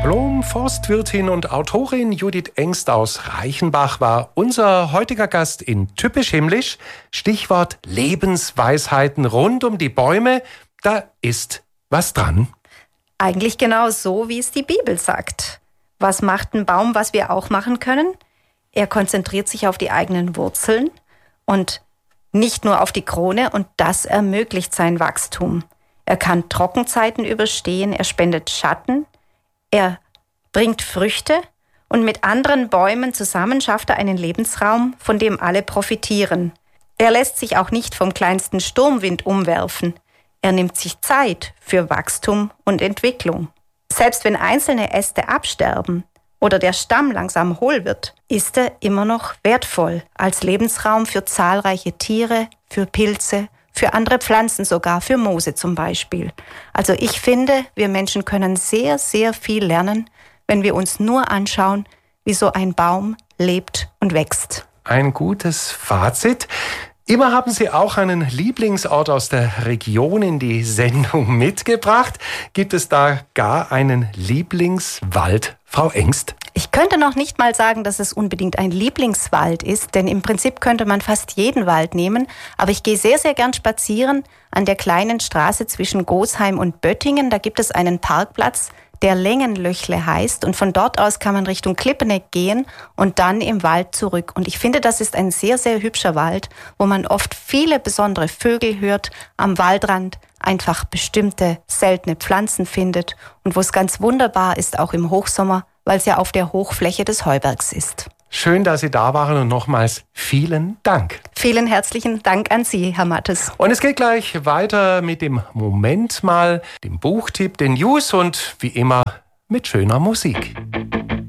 Blom, Forstwirtin und Autorin Judith Engst aus Reichenbach war unser heutiger Gast in Typisch Himmlisch. Stichwort Lebensweisheiten rund um die Bäume. Da ist was dran. Eigentlich genau so, wie es die Bibel sagt. Was macht ein Baum, was wir auch machen können? Er konzentriert sich auf die eigenen Wurzeln und nicht nur auf die Krone, und das ermöglicht sein Wachstum. Er kann Trockenzeiten überstehen, er spendet Schatten, er bringt Früchte und mit anderen Bäumen zusammen schafft er einen Lebensraum, von dem alle profitieren. Er lässt sich auch nicht vom kleinsten Sturmwind umwerfen. Er nimmt sich Zeit für Wachstum und Entwicklung. Selbst wenn einzelne Äste absterben oder der Stamm langsam hohl wird, ist er immer noch wertvoll als Lebensraum für zahlreiche Tiere, für Pilze, für andere Pflanzen, sogar für Moose zum Beispiel. Also ich finde, wir Menschen können sehr, sehr viel lernen, wenn wir uns nur anschauen, wie so ein Baum lebt und wächst. Ein gutes Fazit. Immer haben Sie auch einen Lieblingsort aus der Region in die Sendung mitgebracht. Gibt es da gar einen Lieblingswald, Frau Engst? Ich könnte noch nicht mal sagen, dass es unbedingt ein Lieblingswald ist, denn im Prinzip könnte man fast jeden Wald nehmen. Aber ich gehe sehr, sehr gern spazieren an der kleinen Straße zwischen Gosheim und Böttingen. Da gibt es einen Parkplatz, der Längenlöchle heißt, und von dort aus kann man Richtung Klippeneck gehen und dann im Wald zurück. Und ich finde, das ist ein sehr, sehr hübscher Wald, wo man oft viele besondere Vögel hört, am Waldrand einfach bestimmte seltene Pflanzen findet und wo es ganz wunderbar ist, auch im Hochsommer, weil es ja auf der Hochfläche des Heubergs ist. Schön, dass Sie da waren und nochmals vielen Dank. Vielen herzlichen Dank an Sie, Herr Mattes. Und es geht gleich weiter mit dem Moment mal, dem Buchtipp, den News und wie immer mit schöner Musik.